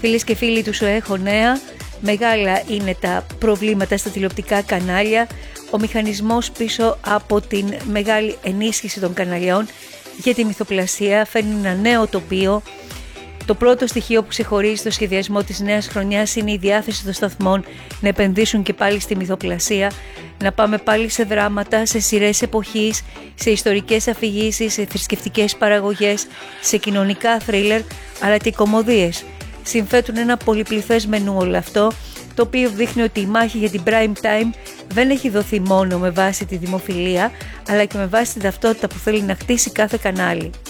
Φίλες και φίλοι του ΣΟΕ, έχω νέα. Μεγάλα είναι τα προβλήματα στα τηλεοπτικά κανάλια. Ο μηχανισμός πίσω από την μεγάλη ενίσχυση των καναλιών για τη μυθοπλασία φέρνει ένα νέο τοπίο. Το πρώτο στοιχείο που ξεχωρίζει το σχεδιασμό της νέας χρονιάς είναι η διάθεση των σταθμών να επενδύσουν και πάλι στη μυθοπλασία, να πάμε πάλι σε δράματα, σε σειρές εποχής, σε ιστορικές αφηγήσεις, σε θρησκευτικές παραγωγές, σε κοινωνικά θρίλερ, αλλά και κωμωδίες. Συμφέτουν ένα πολυπληθές μενού όλο αυτό, το οποίο δείχνει ότι η μάχη για την prime time δεν έχει δοθεί μόνο με βάση τη δημοφιλία, αλλά και με βάση την ταυτότητα που θέλει να χτίσει κάθε κανάλι.